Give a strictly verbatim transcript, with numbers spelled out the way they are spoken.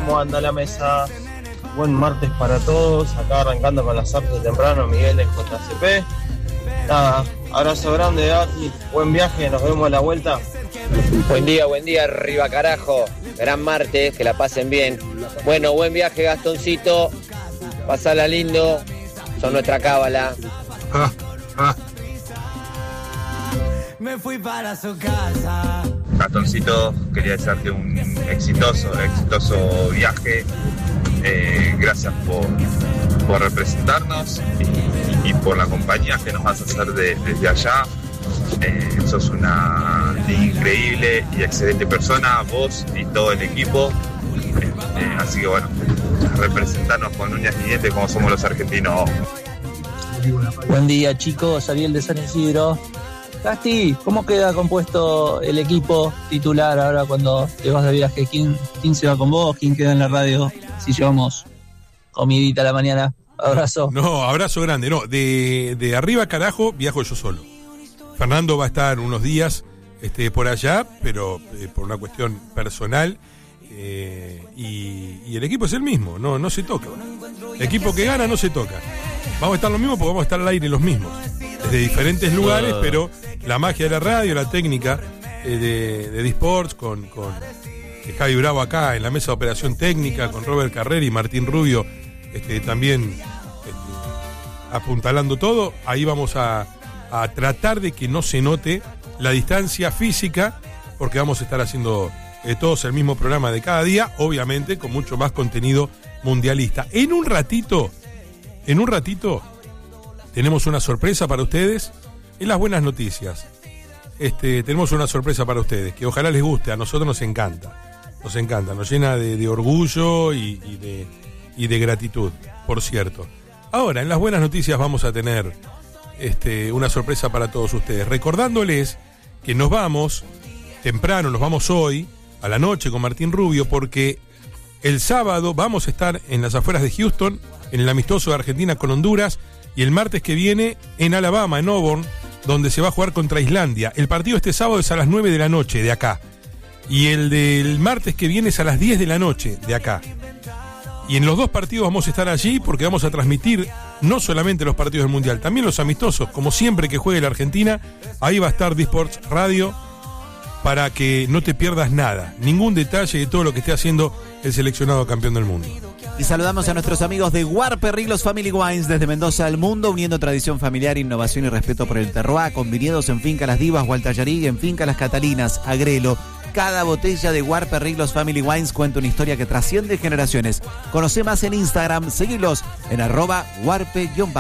¿cómo anda la mesa? Buen martes para todos, acá arrancando con las artes temprano, Miguel de J C P. Nada, abrazo grande, Aki, buen viaje, nos vemos a la vuelta. Buen día, buen día, arriba carajo, gran martes, que la pasen bien. Bueno, buen viaje, Gastoncito, pasala lindo, son nuestra cábala. Ah, ah. Me fui para su casa. Gastoncito, quería desearte un exitoso, exitoso viaje. Eh, gracias por, por representarnos y, y por la compañía que nos vas a hacer de, desde allá. Eh, sos una increíble y excelente persona, vos y todo el equipo. Eh, eh, así que bueno, representarnos con uñas y dientes como somos los argentinos. Buen día, chicos, Ariel de San Isidro. Gasti, ¿cómo queda compuesto el equipo titular ahora cuando te vas de viaje? ¿Quién, quién se va con vos? ¿Quién queda en la radio? Si llevamos comidita a la mañana. Abrazo. No, abrazo grande. No, de, de arriba carajo viajo yo solo. Fernando va a estar unos días este, por allá, pero eh, por una cuestión personal. Eh, y, y el equipo es el mismo, no, no se toca. El equipo que gana no se toca. Vamos a estar los mismos porque vamos a estar al aire los mismos. Desde diferentes lugares, pero la magia de la radio, la técnica eh, de, de D-Sports, con, con Javi Bravo acá en la mesa de operación técnica, con Robert Carrera y Martín Rubio este, también este, apuntalando todo. Ahí vamos a, a tratar de que no se note la distancia física, porque vamos a estar haciendo eh, todos el mismo programa de cada día, obviamente con mucho más contenido mundialista. En un ratito, en un ratito, tenemos una sorpresa para ustedes en las buenas noticias. Este, tenemos una sorpresa para ustedes, que ojalá les guste, a nosotros nos encanta. Nos encanta, nos llena de, de orgullo y, y, de, y de gratitud, por cierto. Ahora, en las buenas noticias vamos a tener este, una sorpresa para todos ustedes. Recordándoles que nos vamos temprano, nos vamos hoy, a la noche con Martín Rubio, porque el sábado vamos a estar en las afueras de Houston, en el amistoso de Argentina con Honduras, y el martes que viene en Alabama, en Auburn, donde se va a jugar contra Islandia. El partido este sábado es a las nueve de la noche de acá. Y el del martes que viene es a las diez de la noche de acá. Y en los dos partidos vamos a estar allí porque vamos a transmitir no solamente los partidos del Mundial, también los amistosos. Como siempre que juegue la Argentina, ahí va a estar D-Sports Radio para que no te pierdas nada, ningún detalle de todo lo que esté haciendo el seleccionado campeón del mundo. Y saludamos a nuestros amigos de Guarperrilos Family Wines desde Mendoza al mundo, uniendo tradición familiar, innovación y respeto por el terroir, con viñedos en Finca Las Divas, Gualtallarí y en Finca Las Catalinas, Agrelo. Cada botella de Guarperrilos Family Wines cuenta una historia que trasciende generaciones. Conoce más en Instagram, seguilos en arroba guarpe-.